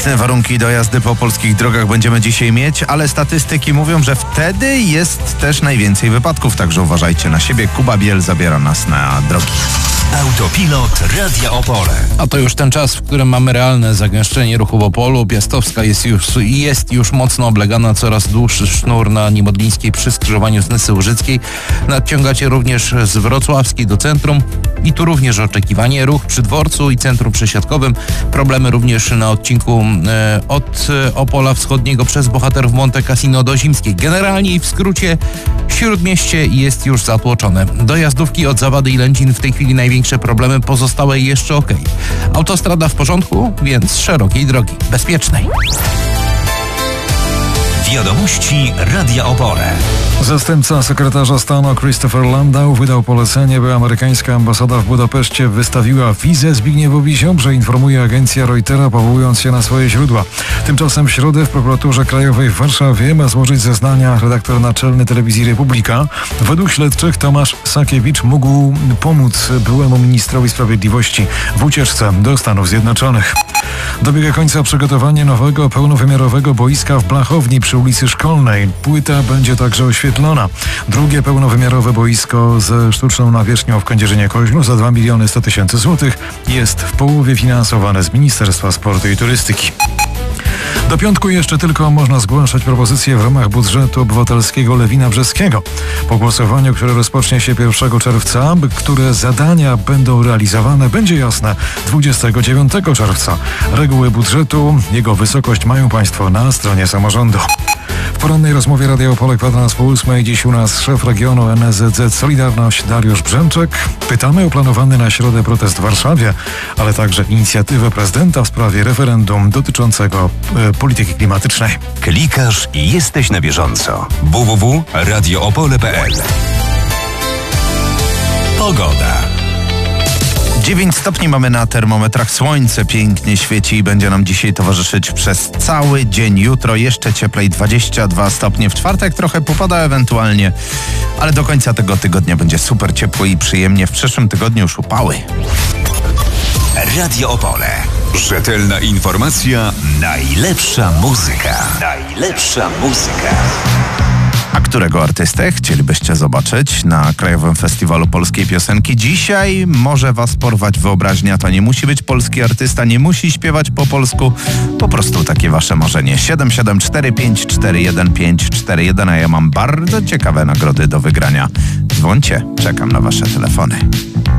Piękne warunki do jazdy po polskich drogach będziemy dzisiaj mieć, ale statystyki mówią, że wtedy jest też najwięcej wypadków, także uważajcie na siebie. Kuba Biel zabiera nas na drogi. Autopilot Radia Opole. A to już ten czas, w którym mamy realne zagęszczenie ruchu w Opolu. Piastowska jest już mocno oblegana, coraz dłuższy sznur na Niemodlińskiej przy skrzyżowaniu z Nysy Łużyckiej. Nadciągacie również z Wrocławskiej do centrum i tu również oczekiwanie. Ruch przy dworcu i centrum przesiadkowym. Problemy również na odcinku od Opola Wschodniego przez Bohaterów Monte Cassino do Zimskiej. Generalnie i w skrócie Śródmieście jest już zatłoczone. Dojazdówki od Zawady i Lędzin w tej chwili największe problemy, pozostałe jeszcze ok. Autostrada w porządku, więc szerokiej drogi, bezpiecznej. Wiadomości Radia Opole. Zastępca sekretarza stanu Christopher Landau wydał polecenie, by amerykańska ambasada w Budapeszcie wystawiła wizę Zbigniewowi Ziobrze, informuje agencja Reutera, powołując się na swoje źródła. Tymczasem w środę w prokuraturze krajowej w Warszawie ma złożyć zeznania redaktor naczelny telewizji Republika. Według śledczych Tomasz Sakiewicz mógł pomóc byłemu ministrowi sprawiedliwości w ucieczce do Stanów Zjednoczonych. Dobiega końca przygotowanie nowego, pełnowymiarowego boiska w Blachowni przy ulicy Szkolnej. Płyta będzie także oświetlona. Drugie pełnowymiarowe boisko ze sztuczną nawierzchnią w Kędzierzynie-Koźlu za 2 100 000 złotych jest w połowie finansowane z Ministerstwa Sportu i Turystyki. Do piątku jeszcze tylko można zgłaszać propozycje w ramach budżetu obywatelskiego Lewina Brzeskiego. Po głosowaniu, które rozpocznie się 1 czerwca, które zadania będą realizowane, będzie jasne 29 czerwca. Reguły budżetu, jego wysokość mają Państwo na stronie samorządu. W porannej rozmowie Radia Opole kwadrans po 8. Dziś u nas szef regionu NSZZ Solidarność Dariusz Brzęczek. Pytamy o planowany na środę protest w Warszawie, ale także inicjatywę prezydenta w sprawie referendum dotyczącego polityki klimatycznej. Klikasz i jesteś na bieżąco. www.radioopole.pl. Pogoda. 9 stopni mamy na termometrach, słońce pięknie świeci i będzie nam dzisiaj towarzyszyć przez cały dzień. Jutro jeszcze cieplej, 22 stopnie. W czwartek trochę popada ewentualnie, ale do końca tego tygodnia będzie super ciepło i przyjemnie. W przyszłym tygodniu już upały. Radio Opole. Rzetelna informacja, najlepsza muzyka. Najlepsza muzyka. A którego artystę chcielibyście zobaczyć na Krajowym Festiwalu Polskiej Piosenki? Dzisiaj może was porwać wyobraźnia. To nie musi być polski artysta, nie musi śpiewać po polsku. Po prostu takie wasze marzenie. 774541541, a ja mam bardzo ciekawe nagrody do wygrania. Dzwońcie, czekam na wasze telefony.